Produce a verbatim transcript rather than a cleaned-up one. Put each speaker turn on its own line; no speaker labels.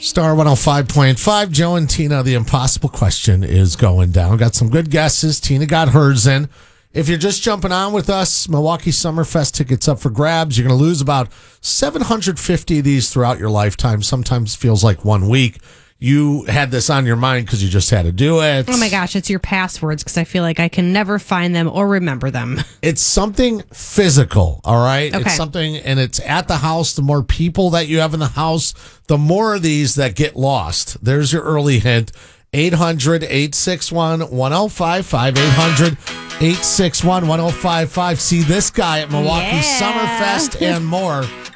Star one oh five point five. Joe and Tina, the impossible question is going down. Got some good guesses. Tina got hers in. If you're just jumping on with us, Milwaukee Summerfest tickets up for grabs. You're going to lose about seven hundred fifty of these throughout your lifetime. Sometimes feels like one week. You had this on your mind because you just had to do it.
Oh my gosh, it's your passwords because I feel like I can never find them or remember them.
It's something physical, all right?
Okay.
It's something, and it's at the house. The more people that you have in the house, the more of these that get lost. There's your early hint. eight hundred, eight six one, one oh five five. eight hundred, eight six one, one oh five five. See this guy at Milwaukee
Yeah.
Summerfest and more.